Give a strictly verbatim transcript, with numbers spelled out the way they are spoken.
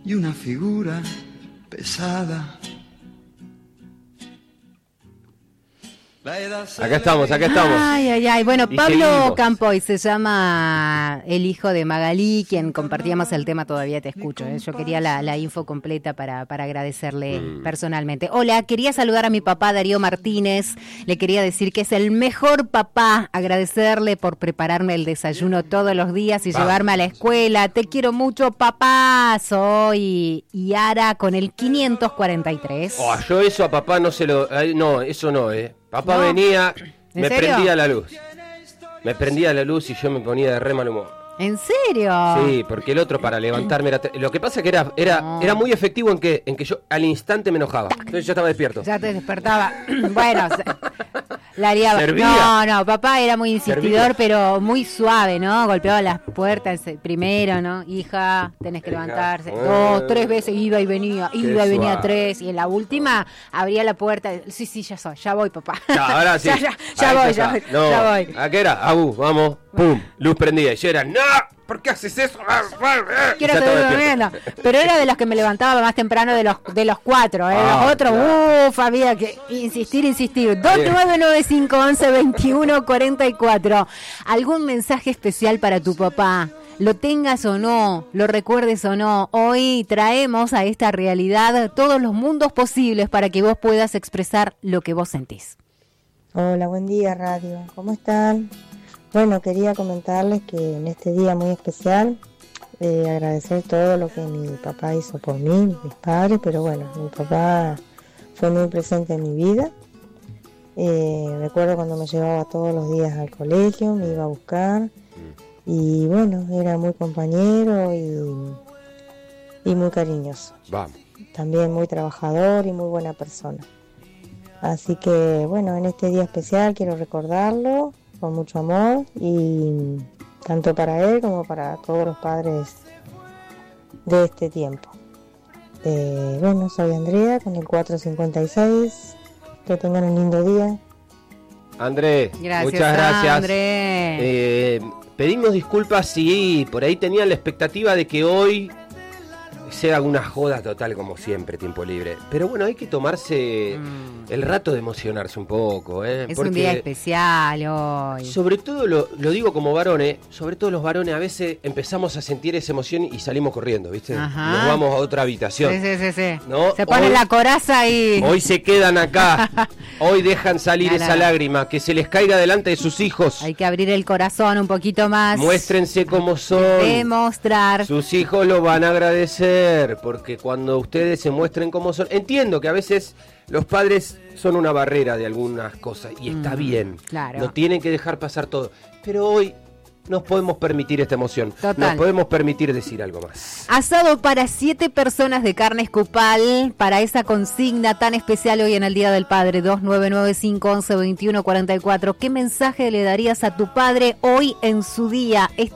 y una figura pesada. Acá estamos, acá estamos. Ay, ay, ay. Bueno, Y Pablo seguimos. Campoy se llama el hijo de Magalí, quien compartíamos el tema Todavía Te Escucho. ¿eh? Yo quería la, la info completa para, para agradecerle Mm. personalmente. Hola, quería saludar a mi papá Darío Martínez. Le quería decir que es el mejor papá. Agradecerle por prepararme el desayuno todos los días y Vamos. llevarme a la escuela. Te quiero mucho, papá. Soy Yara con el quinientos cuarenta y tres. Oh, yo eso a papá no se lo... ay, no, eso no, ¿eh? Papá ¿No? venía, ¿En me serio? prendía la luz. Me prendía la luz y yo me ponía de re mal humor. ¿En serio? Sí, porque el otro para levantarme era... Lo que pasa es que era, era, No. era muy efectivo en que, en que yo al instante me enojaba. Entonces yo estaba despierto. Ya te despertaba. Bueno, se- la liaba. Servía. No, no, papá era muy insistidor, Servía. pero muy suave, ¿no? Golpeaba las puertas eh, primero, ¿no? Hija, tenés que Hija. levantarse. Ah. Dos, tres veces iba y venía, Qué iba y venía suave. tres. Y en la última abría la puerta. Sí, sí, ya soy, ya voy, papá. Ya, ahora sí. ya, ya, ya Ahí voy, está. ya, voy, No, ya voy. ¿a qué era? Abu, vamos, pum, luz prendida. Y yo era, ¡no! ¿Por qué haces eso? Quiero Ya estaba seguir despierto. durmiendo. Pero era de los que me levantaba más temprano de los de los cuatro, ¿eh? Ah, los otros, claro. uff, había que insistir, insistir. dos nueve nueve cinco once veintiuno cuarenta y cuatro. ¿Algún mensaje especial para tu papá? Lo tengas o no, lo recuerdes o no, hoy traemos a esta realidad todos los mundos posibles para que vos puedas expresar lo que vos sentís. Hola, buen día radio, ¿cómo están? Bueno, quería comentarles que en este día muy especial, eh, agradecer todo lo que mi papá hizo por mí, mis padres, pero bueno, mi papá fue muy presente en mi vida. Eh, recuerdo cuando me llevaba todos los días al colegio, me iba a buscar y bueno, era muy compañero y, y muy cariñoso. Vamos. También muy trabajador y muy buena persona. Así que bueno, en este día especial quiero recordarlo con mucho amor y tanto para él como para todos los padres de este tiempo. Eh, bueno, soy Andrea con el cuatro cincuenta y seis. Que tengan un lindo día. André, Gracias, muchas gracias. André. Eh, pedimos disculpas si por ahí tenían la expectativa de que hoy sea una joda total como siempre, tiempo libre. Pero bueno, hay que tomarse Mm. el rato de emocionarse un poco, ¿eh? Es Porque un día especial hoy. sobre todo, lo, lo digo como varones, sobre todo los varones a veces empezamos a sentir esa emoción y salimos corriendo, ¿viste? Ajá. Nos vamos a otra habitación. Sí, sí, sí, sí. No, Se pone hoy- la coraza y... Hoy se quedan acá, hoy dejan salir Claro. esa lágrima, que se les caiga delante de sus hijos. Hay que abrir el corazón un poquito más. Muéstrense como son. Demostrar. Sus hijos lo van a agradecer, porque cuando ustedes se muestren como son... Entiendo que a veces los padres son una barrera de algunas cosas, y está Mm, bien. claro. No tienen que dejar pasar todo. Pero hoy nos podemos permitir esta emoción. Total. Nos podemos permitir decir algo más. Asado para siete personas de carne escupal para esa consigna tan especial hoy en el Día del Padre. Dos nueve nueve cinco once veintiuno cuarenta y cuatro. ¿Qué mensaje le darías a tu padre hoy en su día?